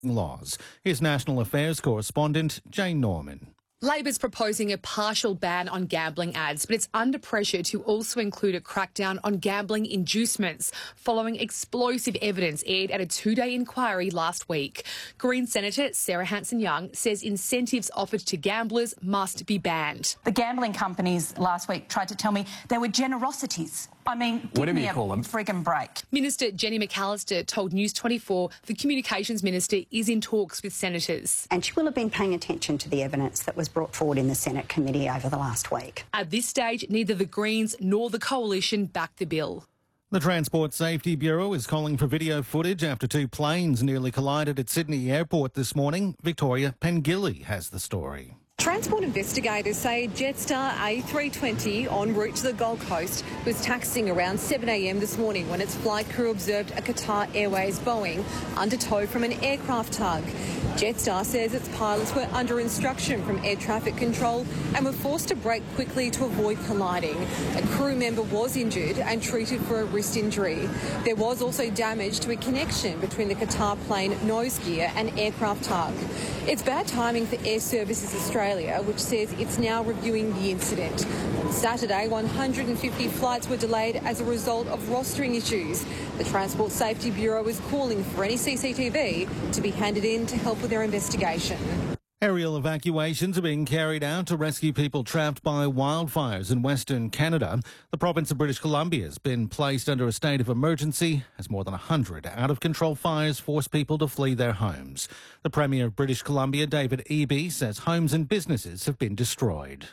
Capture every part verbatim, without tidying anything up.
laws. Here's National Affairs correspondent Jane Norman. Labor's proposing a partial ban on gambling ads, but it's under pressure to also include a crackdown on gambling inducements, following explosive evidence aired at a two-day inquiry last week. Green Senator Sarah Hanson-Young says incentives offered to gamblers must be banned. The gambling companies last week tried to tell me there were generosities. I mean, give Whatever me you a call them. friggin' break. Minister Jenny McAllister told News twenty-four the Communications Minister is in talks with senators. And she will have been paying attention to the evidence that was brought forward in the Senate committee over the last week. At this stage, neither the Greens nor the Coalition back the bill. The Transport Safety Bureau is calling for video footage after two planes nearly collided at Sydney Airport this morning. Victoria Pengilly has the story. Transport investigators say Jetstar A three twenty en route to the Gold Coast was taxiing around seven a m this morning when its flight crew observed a Qatar Airways Boeing under tow from an aircraft tug. Jetstar says its pilots were under instruction from air traffic control and were forced to brake quickly to avoid colliding. A crew member was injured and treated for a wrist injury. There was also damage to a connection between the Qatar plane nose gear and aircraft tug. It's bad timing for Air Services Australia, which says it's now reviewing the incident. On Saturday, one hundred fifty flights were delayed as a result of rostering issues. The Transport Safety Bureau is calling for any C C T V to be handed in to help with their investigation. Aerial evacuations are being carried out to rescue people trapped by wildfires in Western Canada. The province of British Columbia has been placed under a state of emergency as more than one hundred out-of-control fires force people to flee their homes. The Premier of British Columbia, David Eby, says homes and businesses have been destroyed.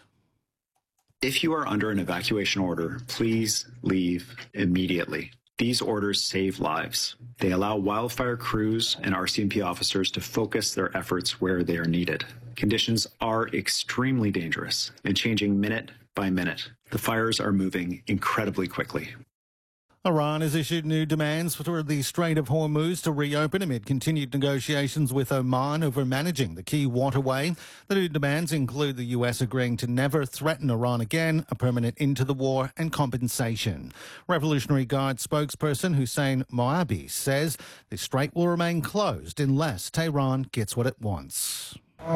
If you are under an evacuation order, please leave immediately. These orders save lives. They allow wildfire crews and R C M P officers to focus their efforts where they are needed. Conditions are extremely dangerous and changing minute by minute. The fires are moving incredibly quickly. Iran has issued new demands for the Strait of Hormuz to reopen amid continued negotiations with Oman over managing the key waterway. The new demands include the U S agreeing to never threaten Iran again, a permanent end to the war and compensation. Revolutionary Guard spokesperson Hussein Moabi says the strait will remain closed unless Tehran gets what it wants.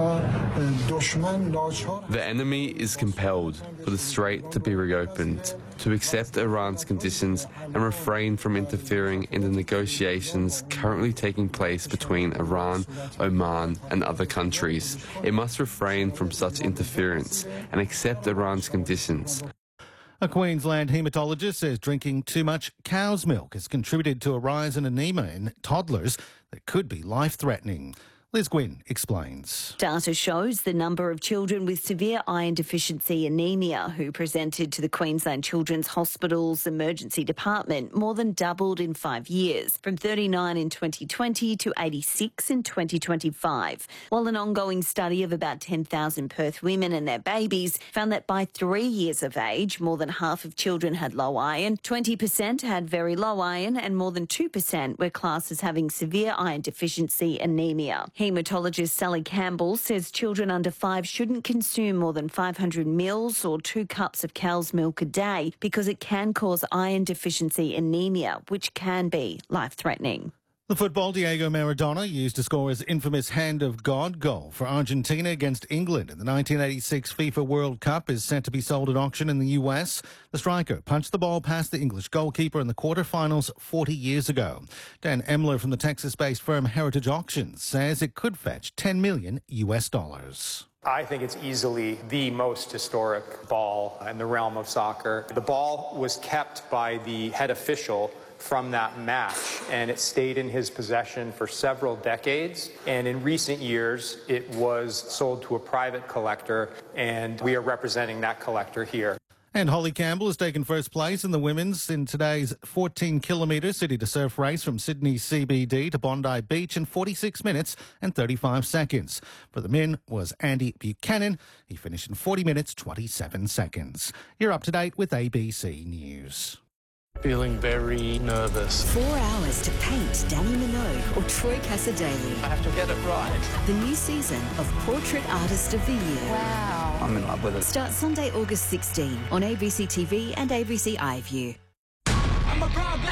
The enemy is compelled for the strait to be reopened, to accept Iran's conditions and refrain from interfering in the negotiations currently taking place between Iran, Oman and other countries. It must refrain from such interference and accept Iran's conditions. A Queensland haematologist says drinking too much cow's milk has contributed to a rise in anaemia in toddlers that could be life-threatening. Liz Gwynn explains. Data shows the number of children with severe iron deficiency anemia who presented to the Queensland Children's Hospital's emergency department more than doubled in five years, from thirty-nine in twenty twenty to eighty-six in twenty twenty-five, while an ongoing study of about ten thousand Perth women and their babies found that by three years of age, more than half of children had low iron, twenty percent had very low iron and more than two percent were classed as having severe iron deficiency anemia. Haematologist Sally Campbell says children under five shouldn't consume more than five hundred mils or two cups of cow's milk a day because it can cause iron deficiency anemia, which can be life-threatening. The football, Diego Maradona used to score his infamous Hand of God goal for Argentina against England in the nineteen eighty-six FIFA World Cup is set to be sold at auction in the U S. The striker punched the ball past the English goalkeeper in the quarterfinals forty years ago. Dan Emler from the Texas-based firm Heritage Auctions says it could fetch ten million U S dollars. I think it's easily the most historic ball in the realm of soccer. The ball was kept by the head official from that match, and it stayed in his possession for several decades. And in recent years, it was sold to a private collector, and we are representing that collector here. And Holly Campbell has taken first place in the women's in today's fourteen kilometre city to surf race from Sydney C B D to Bondi Beach in forty-six minutes and thirty-five seconds. For the men was Andy Buchanan. He finished in forty minutes, twenty-seven seconds. You're up to date with A B C News. Feeling very nervous. Four hours to paint Danny Minogue or Troy Cassar-Daley. I have to get it right. The new season of Portrait Artist of the Year. Wow. I'm in love with it. Starts Sunday, August sixteenth on A B C T V and A B C iView. I'm a proud black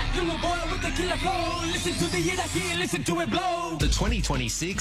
You're the boy with the killer flow. Listen to the hit I hear, listen to it blow. The twenty twenty-six